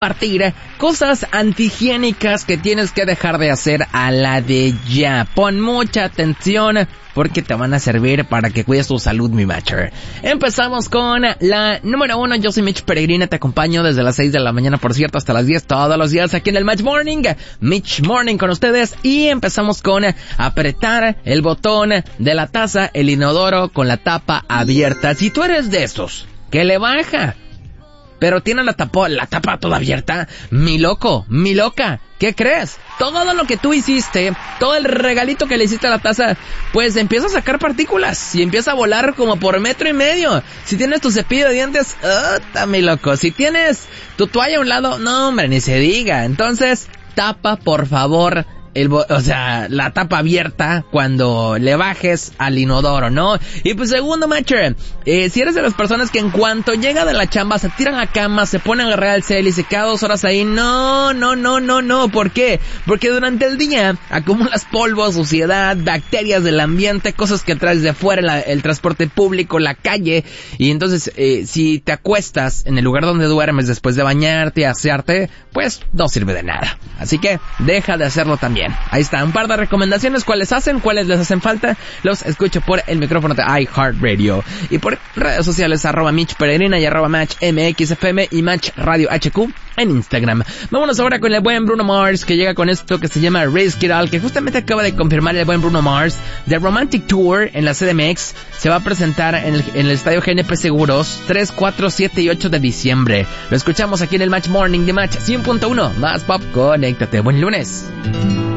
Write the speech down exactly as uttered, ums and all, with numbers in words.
compartir cosas antihigiénicas que tienes que dejar de hacer a la de ya. Pon mucha atención porque te van a servir para que cuides tu salud, mi matcher. Empezamos con la número uno. Yo soy Mitch Peregrina, te acompaño desde las seis de la mañana, por cierto, hasta las diez todos los días aquí en el Match Morning. Mitch Morning con ustedes y empezamos con apretar el botón de la taza, el inodoro con la tapa abierta. Si tú eres de esos que le baja pero tiene la tapa, la tapa toda abierta, mi loco, mi loca, ¿qué crees? Todo lo que tú hiciste, todo el regalito que le hiciste a la taza, pues empieza a sacar partículas y empieza a volar como por metro y medio. Si tienes tu cepillo de dientes, ¡ah, mi loco! Si tienes tu toalla a un lado, no, hombre, ni se diga. Entonces, tapa, por favor, el, o sea, la tapa abierta cuando le bajes al inodoro, ¿no? Y pues segundo, matcher, eh, si eres de las personas que en cuanto llega de la chamba se tiran a la cama, se ponen a agarrar el cel y se queda dos horas ahí, no, no, no, no, no, ¿por qué? Porque durante el día acumulas polvo, suciedad, bacterias del ambiente, cosas que traes de fuera, la, el transporte público, la calle, y entonces eh, si te acuestas en el lugar donde duermes después de bañarte, asearte, pues no sirve de nada. Así que deja de hacerlo también. Ahí está, un par de recomendaciones, cuáles hacen, cuáles les hacen falta, los escucho por el micrófono de iHeartRadio y por redes sociales, arroba Mitch Peregrina y arroba Match M X F M y Match Radio H Q en Instagram. Vámonos ahora con el buen Bruno Mars, que llega con esto que se llama Risk It All, que justamente acaba de confirmar el buen Bruno Mars. The Romantic Tour en la C D M X se va a presentar en el, en el estadio G N P Seguros tres, cuatro, siete y ocho de diciembre. Lo escuchamos aquí en el Match Morning de Match cien punto uno, más pop, conéctate, buen lunes.